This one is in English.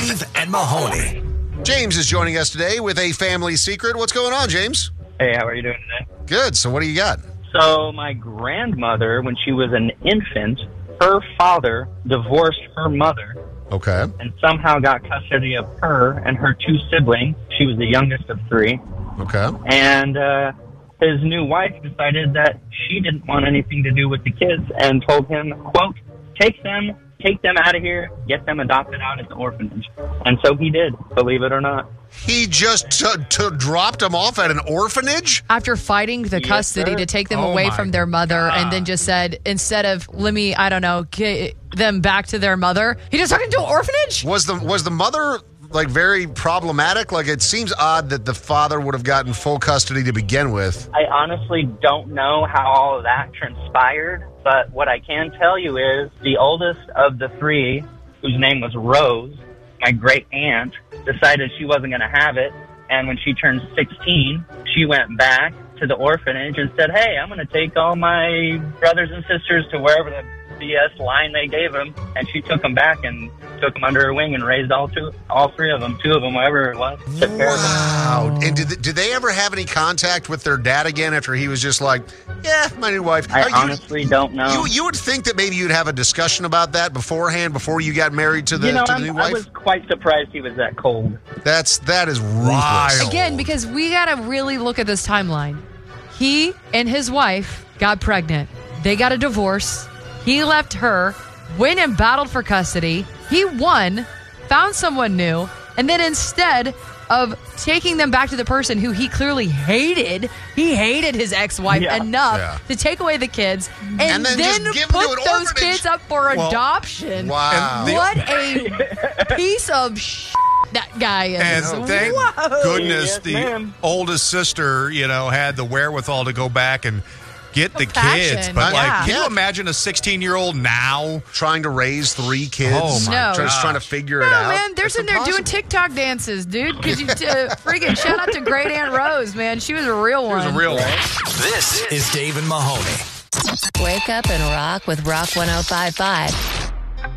Dave and Mahoney. James is joining us today with a family secret. What's going on, James? Hey, how are you doing today? Good. So what do you got? So my grandmother, when she was an infant, her father divorced her mother Okay. and somehow got custody of her and her two siblings. She was the youngest of three. Okay. And his new wife decided that she didn't want anything to do with the kids and told him, quote, take them out of here, get them adopted out at the orphanage. And so he did, believe it or not. He just dropped them off at an orphanage? After fighting the custody sir. to take them away from their mother, and then just said, instead of, get them back to their mother, he just took them to an orphanage? Was the mother very problematic? It seems odd that the father would have gotten full custody to begin with. I honestly don't know how all of that transpired, but what I can tell you is the oldest of the three, whose name was Rose, my great aunt, decided she wasn't going to have it. And when she turned 16, she went back to the orphanage and said, hey, I'm going to take all my brothers and sisters to wherever the BS line they gave them. And she took them back and took them under her wing and raised all three of them, two of them, whatever it was. Took care of them. Wow. And did they ever have any contact with their dad again after he was just like, yeah, my new wife? I honestly don't know. You would think that maybe you'd have a discussion about that beforehand, before you got married to the new wife? I was quite surprised he was that cold. That is ruthless. Again, because we got to really look at this timeline. He and his wife got pregnant. They got a divorce. He left her, went and battled for custody. He won, found someone new, and then instead of taking them back to the person who he clearly hated, he hated his ex-wife enough to take away the kids and then just give them to put an those orphanage. kids up for adoption. Wow. What a piece of shit that guy is. And thank goodness Yes, the ma'am. oldest sister, had the wherewithal to go back and get the Compassion, kids. But yeah. can you imagine a 16-year-old now? Trying to raise three kids. Oh, my No. Just trying to figure it out. Man, they're It's sitting there doing impossible. TikTok dances, dude. Because you freaking shout out to Great Aunt Rose, man. She was a real one. There's a real one. This is Dave and Mahoney. Wake up and rock with Rock 105.5.